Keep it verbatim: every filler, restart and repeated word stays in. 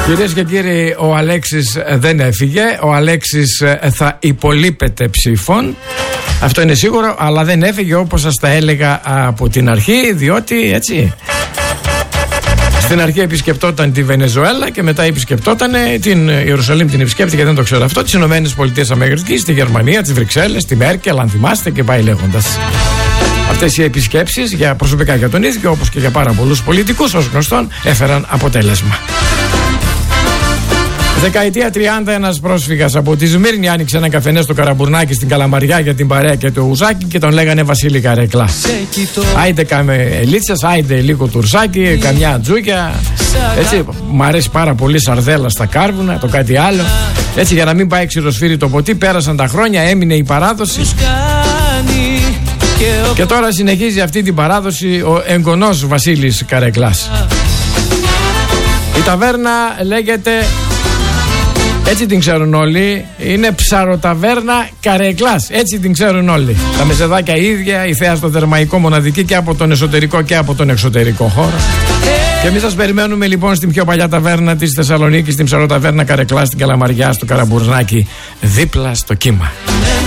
Κυρίες και κύριοι, ο Αλέξης δεν έφυγε. Ο Αλέξης θα υπολείπεται ψήφων. Αυτό είναι σίγουρο, αλλά δεν έφυγε όπως σας τα έλεγα από την αρχή, διότι έτσι... Στην αρχή επισκεπτόταν τη Βενεζουέλα και μετά επισκεπτόταν την Ιερουσαλήμ, την επισκέπτηκε, δεν το ξέρω αυτό, τις Ηνωμένες Πολιτείες Αμερικής, τη Γερμανία, τις Βρυξέλλες, τη Μέρκελ, αν θυμάστε, και πάει λέγοντας. Αυτές οι επισκέψεις για προσωπικά για τον ίδιο, όπως και για πάρα πολλούς πολιτικούς, ως γνωστόν, έφεραν αποτέλεσμα. Δεκαετία τριάντα, ένας πρόσφυγας από τη Σμύρνη άνοιξε ένα καφενέ στο Καραμπουρνάκι στην Καλαμαριά για την παρέα και το ουζάκι και τον λέγανε Βασίλη Καρεκλά. Άιντε κάμε ελίτσες, άιντε λίγο τουρσάκι, καμιά τζούκια. Έτσι, μ' αρέσει πάρα πολύ σαρδέλα στα κάρβουνα, το κάτι άλλο. Έτσι, για να μην πάει ξηροσφύρι το ποτί, πέρασαν τα χρόνια, έμεινε η παράδοση. Και τώρα συνεχίζει αυτή την παράδοση ο εγγονός Βασίλης Καρεκλάς. Η ταβέρνα λέγεται, έτσι την ξέρουν όλοι, είναι Ψαροταβέρνα Καρεκλάς. Έτσι την ξέρουν όλοι. Τα μεσεδάκια ίδια, η θέα στο Θερμαϊκό μοναδική και από τον εσωτερικό και από τον εξωτερικό χώρο. Και εμείς σας περιμένουμε λοιπόν στην πιο παλιά ταβέρνα της Θεσσαλονίκης, στην Ψαροταβέρνα Καρεκλάς, στην Καλαμαριά, στο Καραμπουρνάκι, δίπλα στο Κύμα.